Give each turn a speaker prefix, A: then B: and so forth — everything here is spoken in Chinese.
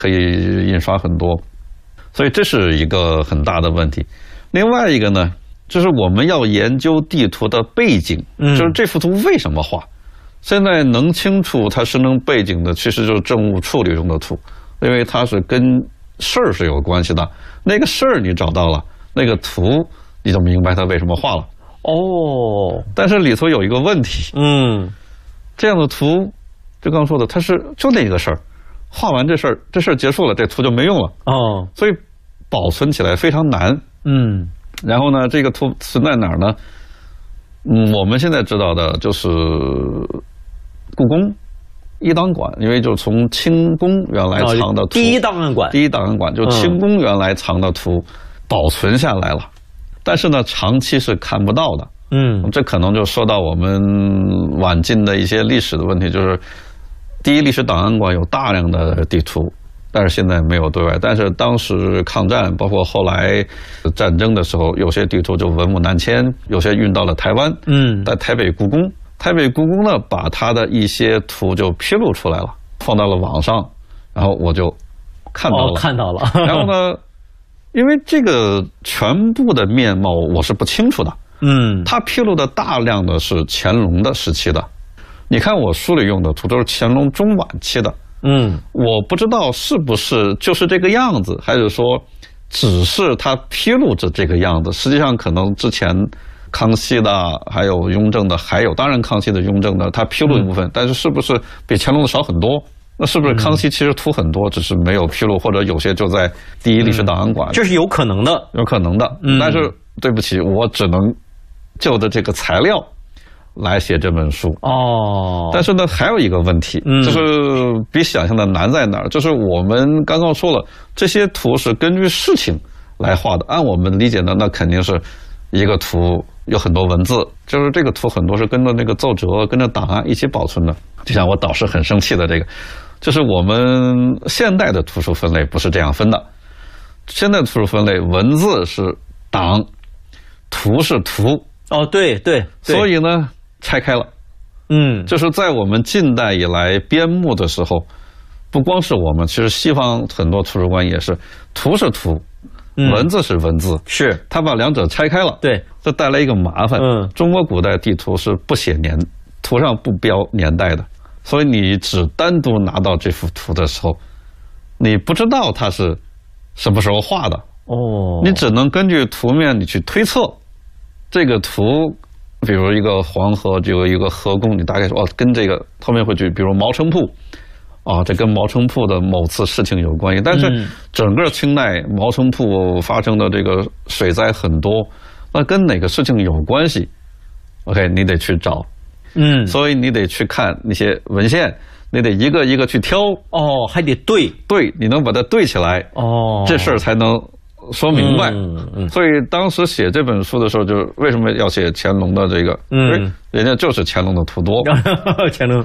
A: 可以印刷很多，所以这是一个很大的问题。另外一个呢，就是我们要研究地图的背景，就是这幅图为什么画。现在能清楚它生成背景的，其实就是政务处理中的图，因为它是跟事儿是有关系的。那个事儿你找到了，那个图你就明白它为什么画了。
B: 哦，
A: 但是里头有一个问题，这样的图，就刚说的，它是就那个事儿，画完这事儿结束了，这图就没用了。哦，所以保存起来非常难。然后呢，这个图存在哪儿呢？我们现在知道的就是故宫一档馆，因为就从清宫原来藏的图，
B: 第一档案馆
A: 就清宫原来藏的图保存下来了，但是呢，长期是看不到的。这可能就说到我们晚近的一些历史的问题，就是第一历史档案馆有大量的地图，但是现在没有对外。但是当时抗战，包括后来战争的时候，有些地图就文物南迁，有些运到了台湾。在台北故宫，呢，把它的一些图就披露出来了，放到了网上，然后我就看到了。然后呢，因为这个全部的面貌我是不清楚的。它披露的大量的是乾隆的时期的。你看我书里用的图都是乾隆中晚期的。我不知道是不是就是这个样子，还是说只是他披露着这个样子，实际上可能之前康熙的还有雍正的，还有当然康熙的雍正的他披露一部分，但是是不是比乾隆的少很多？那是不是康熙其实图很多，只是没有披露，或者有些就在第一历史档案馆？
B: 这是有可能的，
A: 但是对不起，我只能就着这个材料来写这本书。但是呢，还有一个问题，就是比想象的难在哪儿？就是我们刚刚说了，这些图是根据事情来画的，按我们理解的，那肯定是一个图有很多文字，就是这个图很多是跟着那个奏折、跟着档案一起保存的。就像我导师很生气的这个，就是我们现代的图书分类不是这样分的。现在图书分类，文字是档，图是图。
B: 对，
A: 所以呢，拆开了。就是在我们近代以来编目的时候，不光是我们，其实西方很多图书馆也是，图是图，文字是文字，
B: 是
A: 他把两者拆开了。
B: 对，
A: 这带来一个麻烦。中国古代地图是不写图上不标年代的，所以你只单独拿到这幅图的时候，你不知道它是什么时候画的。你只能根据图面你去推测。这个图，比如一个黄河就有一个河宫，你大概说跟这个后面会去，比如毛城铺，这跟毛城铺的某次事情有关系。但是整个清代毛城铺发生的这个水灾很多，那跟哪个事情有关系 ？OK， 你得去找。所以你得去看那些文献，你得一个一个去挑。
B: 还得对，
A: 你能把它对起来。这事儿才能说明白。所以当时写这本书的时候，就为什么要写乾隆的这个？人家就是乾隆的图多。
B: 乾隆